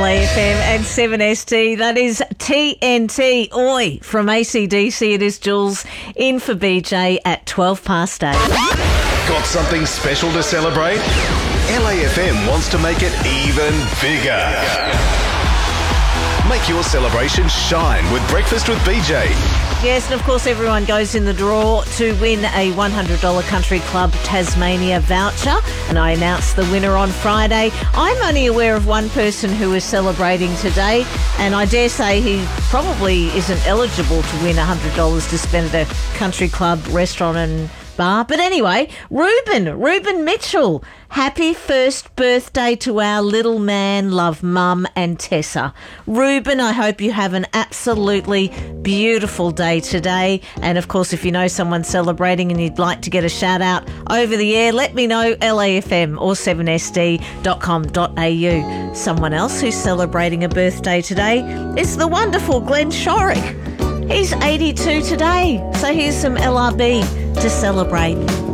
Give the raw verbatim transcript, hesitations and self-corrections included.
A F M and seven S T. That is T N T. Oi, from A C D C. It is Jules in for B J at twelve past eight. Got something special to celebrate? L A F M wants to make it even bigger. Make your celebration shine with Breakfast with B J. Yes, and of course everyone goes in the draw to win a one hundred dollars Country Club Tasmania voucher, and I announced the winner on Friday. I'm only aware of one person who is celebrating today, and I dare say he probably isn't eligible to win one hundred dollars to spend at a country club, restaurant and bar. But anyway, Ruben, Ruben Mitchell, happy first birthday to our little man, love Mum and Tessa. Ruben, I hope you have an absolutely beautiful day today. And of course, if you know someone celebrating and you'd like to get a shout out over the air, let me know, L A F M or seven S D dot com dot A U. Someone else who's celebrating a birthday today is the wonderful Glenn Shorrock. He's eighty-two today, so here's some L R B to celebrate.